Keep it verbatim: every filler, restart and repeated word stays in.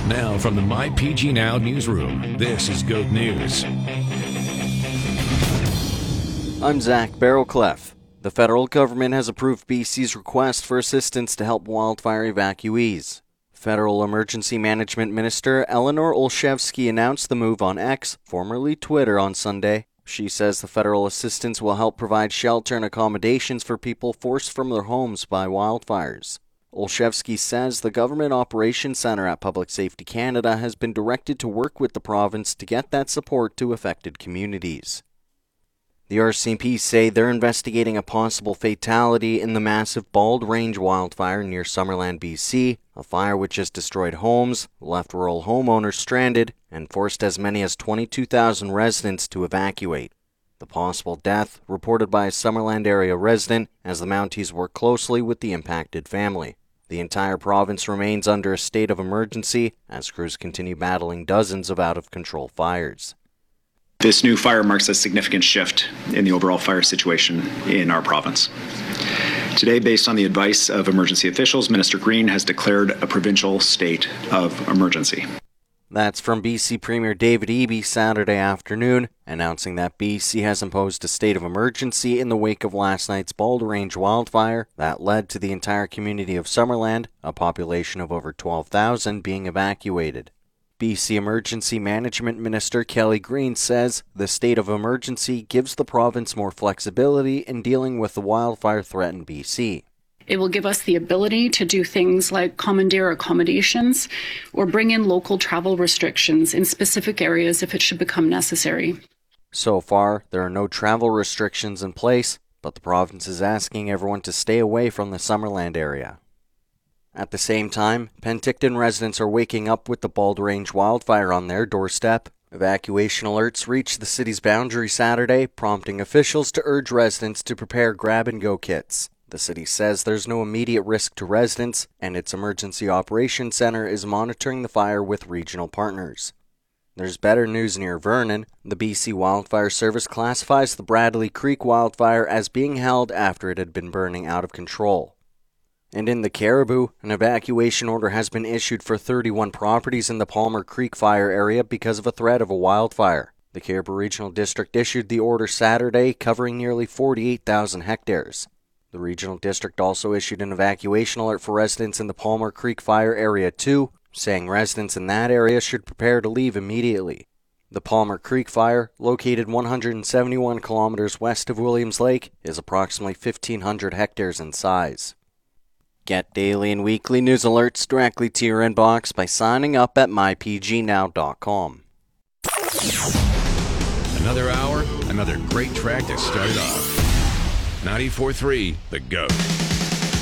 Now from the My P G Now newsroom, this is Goat News. I'm Zach Barrowcliff. The federal government has approved B C's request for assistance to help wildfire evacuees. Federal Emergency Management Minister Eleanor Olszewski announced the move on X, formerly Twitter, on Sunday. She says the federal assistance will help provide shelter and accommodations for people forced from their homes by wildfires. Olszewski says the Government Operations Centre at Public Safety Canada has been directed to work with the province to get that support to affected communities. The R C M P say they're investigating a possible fatality in the massive Bald Range wildfire near Summerland, B C, a fire which has destroyed homes, left rural homeowners stranded, and forced as many as twenty-two thousand residents to evacuate. The possible death reported by a Summerland area resident as the Mounties work closely with the impacted family. The entire province remains under a state of emergency as crews continue battling dozens of out-of-control fires. This new fire marks a significant shift in the overall fire situation in our province. Today, based on the advice of emergency officials, Minister Green has declared a provincial state of emergency. That's from B C Premier David Eby Saturday afternoon, announcing that B C has imposed a state of emergency in the wake of last night's Bald Range wildfire that led to the entire community of Summerland, a population of over twelve thousand, being evacuated. B C Emergency Management Minister Kelly Green says the state of emergency gives the province more flexibility in dealing with the wildfire threat in B C. It will give us the ability to do things like commandeer accommodations or bring in local travel restrictions in specific areas if it should become necessary. So far, there are no travel restrictions in place, but the province is asking everyone to stay away from the Summerland area. At the same time, Penticton residents are waking up with the Bald Range wildfire on their doorstep. Evacuation alerts reached the city's boundary Saturday, prompting officials to urge residents to prepare grab-and-go kits. The city says there's no immediate risk to residents, and its Emergency Operations Centre is monitoring the fire with regional partners. There's better news near Vernon. The B C Wildfire Service classifies the Bradley Creek wildfire as being held after it had been burning out of control. And in the Cariboo, an evacuation order has been issued for thirty-one properties in the Palmer Creek fire area because of a threat of a wildfire. The Cariboo Regional District issued the order Saturday, covering nearly forty-eight thousand hectares. The Regional District also issued an evacuation alert for residents in the Palmer Creek Fire Area two, saying residents in that area should prepare to leave immediately. The Palmer Creek Fire, located one hundred seventy-one kilometers west of Williams Lake, is approximately fifteen hundred hectares in size. Get daily and weekly news alerts directly to your inbox by signing up at my p g now dot com. Another hour, another great track to start it off. ninety-four point three, The Goat.